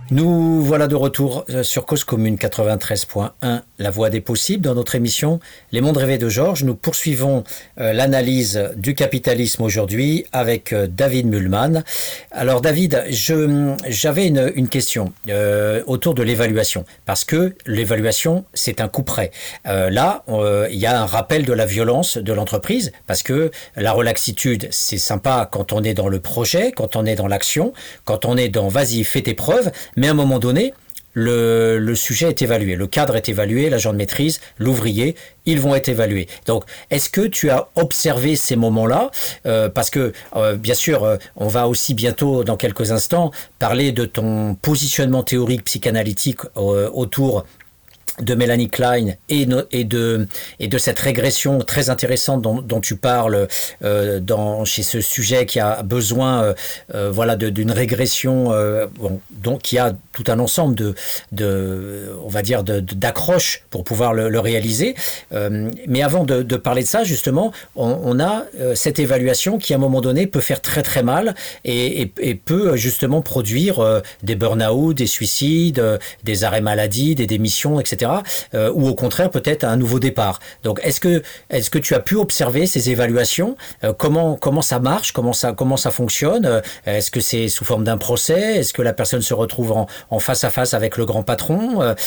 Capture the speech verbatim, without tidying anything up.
Nous voilà de retour sur Cause Commune quatre-vingt-treize point un, la voie des possibles. Dans notre émission Les mondes rêvés de Georges, nous poursuivons euh, l'analyse du capitalisme aujourd'hui avec euh, David Mühlmann. Alors David, je, j'avais une, une question euh, autour de l'évaluation, parce que l'évaluation, c'est un coup près. Euh, là, euh, il y a un rappel de la violence de l'entreprise, parce que la relaxitude, c'est sympa quand on est dans le projet, quand on est dans l'action, quand on est dans « vas-y, fais tes preuves », mais à un moment donné, le, le sujet est évalué, le cadre est évalué, l'agent de maîtrise, l'ouvrier, ils vont être évalués. Donc, est-ce que tu as observé ces moments-là euh, Parce que, euh, bien sûr, euh, on va aussi bientôt, dans quelques instants, parler de ton positionnement théorique psychanalytique euh, autour de Mélanie Klein et, no, et, de, et de cette régression très intéressante dont, dont tu parles euh, dans, chez ce sujet qui a besoin euh, euh, voilà, de, d'une régression, euh, bon, donc qui a tout un ensemble de, de on va dire, de, de, d'accroches pour pouvoir le, le réaliser. Euh, mais avant de, de parler de ça, justement, on, on a euh, cette évaluation qui, à un moment donné, peut faire très très mal et, et, et peut justement produire euh, des burn-out, des suicides, euh, des arrêts maladie, des démissions, et cetera. Euh, ou au contraire peut-être un nouveau départ. Donc est-ce que est-ce que tu as pu observer ces évaluations euh, comment comment ça marche, comment ça comment ça fonctionne euh, est-ce que c'est sous forme d'un procès, est-ce que la personne se retrouve en, en face à face avec le grand patron euh,